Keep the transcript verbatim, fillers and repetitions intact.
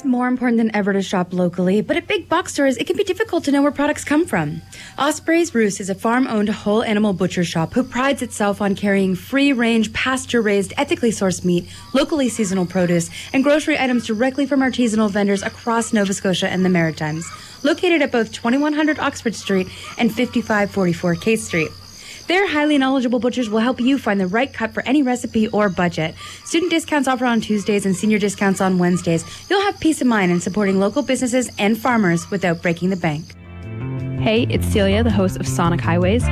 It's more important than ever to shop locally, but at big box stores, it can be difficult to know where products come from. Osprey's Roost is a farm-owned whole animal butcher shop who prides itself on carrying free-range, pasture-raised, ethically sourced meat, locally seasonal produce, and grocery items directly from artisanal vendors across Nova Scotia and the Maritimes. Located at both twenty-one hundred Oxford Street and fifty-five forty-four K Street. Their highly knowledgeable butchers will help you find the right cut for any recipe or budget. Student discounts offered on Tuesdays and senior discounts on Wednesdays. You'll have peace of mind in supporting local businesses and farmers without breaking the bank. Hey, it's Celia, the host of Sonic Highways.